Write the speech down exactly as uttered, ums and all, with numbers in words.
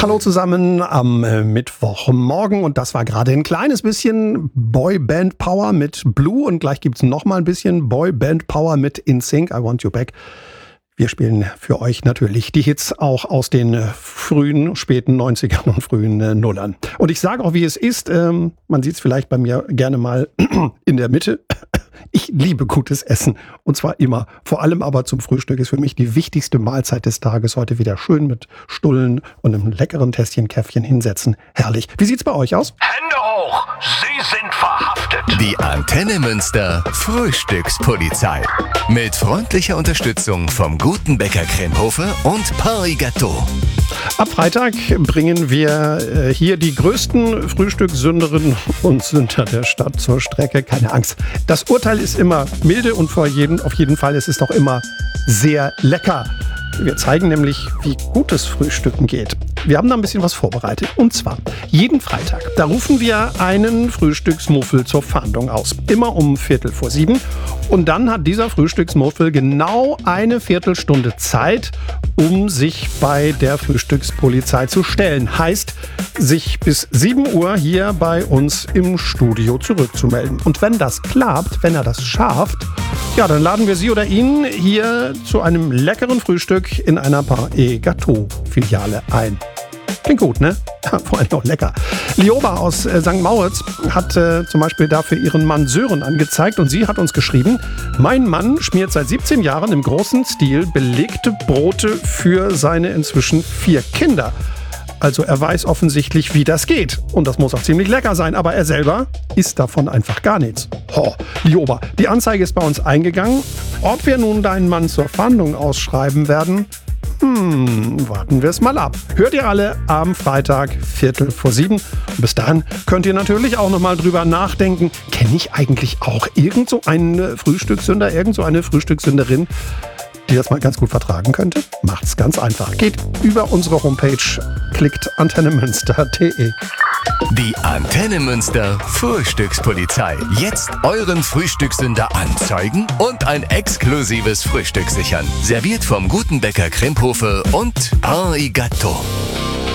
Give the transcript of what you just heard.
Hallo zusammen am äh, Mittwochmorgen und das war gerade ein kleines bisschen Boyband Power mit Blue und gleich gibt's noch mal ein bisschen Boyband Power mit In Sync, I Want You Back. Wir spielen für euch natürlich die Hits auch aus den äh, frühen, späten neunzigern und frühen äh, Nullern. Und ich sage auch, wie es ist, ähm, man sieht es vielleicht bei mir gerne mal in der Mitte. Ich liebe gutes Essen und zwar immer. Vor allem aber zum Frühstück ist für mich die wichtigste Mahlzeit des Tages. Heute wieder schön mit Stullen und einem leckeren Tässchen Käffchen hinsetzen. Herrlich. Wie sieht's bei euch aus? Hände hoch! Sie sind verhaftet! Die Antenne Münster Frühstückspolizei. Mit freundlicher Unterstützung vom guten Bäcker Kremhofe und Paris Gâteau. Ab Freitag bringen wir äh, hier die größten Frühstückssünderinnen und Sünder der Stadt zur Strecke. Keine Angst. Das Urteil ist immer milde und vor jeden, auf jeden Fall ist es auch immer sehr lecker. Wir zeigen nämlich, wie gutes Frühstücken geht. Wir haben da ein bisschen was vorbereitet. Und zwar jeden Freitag. Da rufen wir einen Frühstücksmuffel zur Fahndung aus. Immer um Viertel vor sieben. Und dann hat dieser Frühstücksmuffel genau eine Viertelstunde Zeit, um sich bei der Frühstückspolizei zu stellen. Heißt, sich bis sieben Uhr hier bei uns im Studio zurückzumelden. Und wenn das klappt, wenn er das schafft, ja, dann laden wir Sie oder ihn hier zu einem leckeren Frühstück in einer Paris Gâteau Filiale ein. Klingt gut, ne? Ja, vor allem auch lecker. Lioba aus äh, Sankt Mauritz hat äh, zum Beispiel dafür ihren Mann Sören angezeigt und sie hat uns geschrieben, mein Mann schmiert seit siebzehn Jahren im großen Stil belegte Brote für seine inzwischen vier Kinder. Also er weiß offensichtlich, wie das geht. Und das muss auch ziemlich lecker sein. Aber er selber isst davon einfach gar nichts. Ho, Lioba, die Anzeige ist bei uns eingegangen. Ob wir nun deinen Mann zur Fahndung ausschreiben werden? Hm, warten wir es mal ab. Hört ihr alle am Freitag, Viertel vor sieben. Und bis dahin könnt ihr natürlich auch noch mal drüber nachdenken. Kenne ich eigentlich auch irgend so einen Frühstückssünder, irgend so eine Frühstückssünderin, die das mal ganz gut vertragen könnte? Macht's ganz einfach. Geht über unsere Homepage, klickt antennemünster punkt de. Die Antenne Münster Frühstückspolizei. Jetzt euren Frühstückssünder anzeigen und ein exklusives Frühstück sichern. Serviert vom guten Bäcker Kremhofe und Paris Gâteau.